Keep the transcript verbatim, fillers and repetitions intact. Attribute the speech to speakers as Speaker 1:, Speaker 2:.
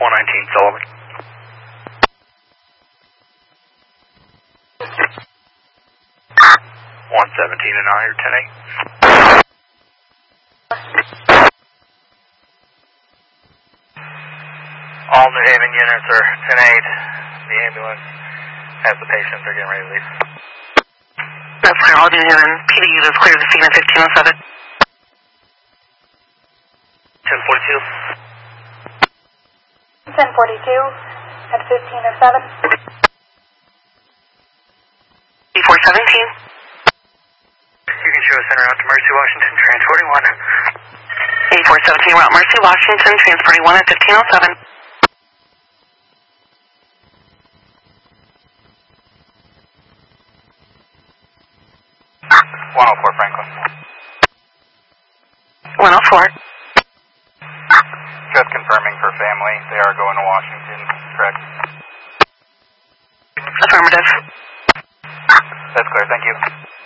Speaker 1: one nineteen Sullivan. one seventeen and nine or ten eight. All New Haven units are ten eight. The ambulance has the patient. They're getting ready to leave.
Speaker 2: That's clear. All New Haven P D U is clear to scene at fifteen oh seven.
Speaker 1: ten forty-two.
Speaker 3: ten forty-two at fifteen oh seven.
Speaker 2: B four seventeen.
Speaker 1: You can show us en route to Mercy, Washington, transporting one.
Speaker 2: A four seventeen, route Mercy, Washington, transporting one at fifteen oh seven.
Speaker 1: one oh four Franklin.
Speaker 2: one oh four.
Speaker 1: Just confirming for family, they are going to Washington, correct?
Speaker 2: Affirmative.
Speaker 1: That's clear, thank you.